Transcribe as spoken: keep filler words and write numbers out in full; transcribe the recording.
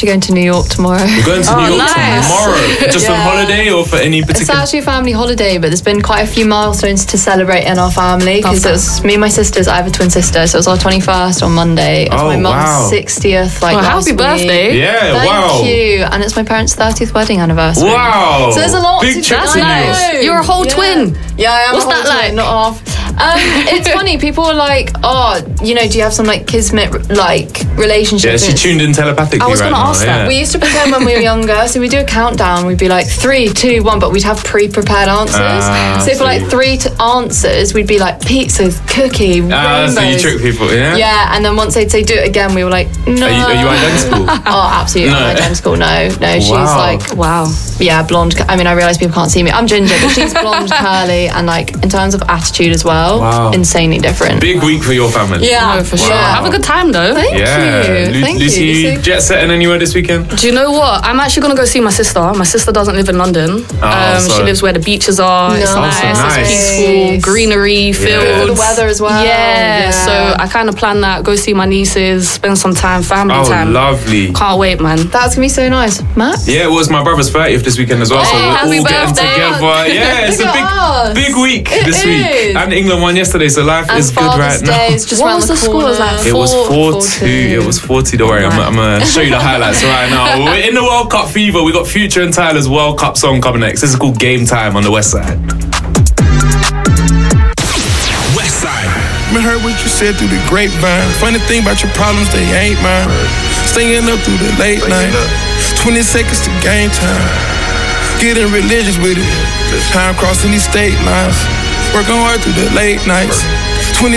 actually going to New York tomorrow. You're going to oh, New York nice. tomorrow? Just yeah. on holiday or for any particular? It's actually a family holiday, but there's been quite a few milestones to celebrate in our family because it was me and my sisters. I have a twin sister, so it was our twenty-first on Monday. It was oh, my mum's wow. sixtieth. Like, well, happy week. birthday! Yeah, Thank wow. Thank you. And it's my parents' thirtieth wedding anniversary. Wow. So there's a lot Big to trip do. to New York. You're a whole yeah. twin. Yeah, I am. What's a whole that like? Twin, not half. Um, it's funny. People are like, oh, you know, do you have some like kismet like relationship? Yeah, she tuned in telepathically. I was right going to now, ask yeah. that. We used to pretend when we were younger, so we do a countdown. We'd be like three, two, one, but we'd have pre-prepared answers. Ah, so for like three to answers, we'd be like pizzas, cookie, Ah, rainbows. so you trick people, yeah? Yeah, and then once they'd say do it again, we were like, no. Are you, are you identical? Oh, absolutely No. not identical. No, no. She's Wow. like, Wow. yeah, blonde. I mean, I realise people can't see me. I'm ginger, but she's blonde, curly, and like in terms of attitude as well, Wow. insanely different. Big week for your family. Yeah, No, for sure. Yeah. Have a good time though. Thank Yeah. you. Lu- Thank Lucy, you. Lucy. jet setting anywhere this weekend? Do you know what? I'm actually going to go see my sister. My sister doesn't live in London. Oh, um, so- she lives where the beaches are. It's Nice. nice, Nice. it's peaceful, greenery, fields. The weather as well. Yeah, Yeah. so I kind of plan that. Go see my nieces, spend some time, family Oh, time. lovely. Can't wait, man. That's gonna be so nice, Matt. Yeah, it was my brother's thirtieth this weekend as well, so Hey, we're happy all getting birthday. together. Yeah, it's a Look at us. big, big week It this is. week. And England won yesterday, so life And is good Father's right now. Day is just What around was the the score? corner. It was like It was Four- four four two. two. It was forty. Don't worry, I'm, I'm gonna show you the highlights right now. We're in the World Cup fever. We got Future and Tyler's World Cup song coming next. This is called Game Time on the West Side. West Side. I heard what you said through the grapevine. Funny thing about your problems, they ain't mine. Staying up through the late night. twenty seconds to game time. Getting religious with it. Time crossing these state lines. Working hard through the late nights.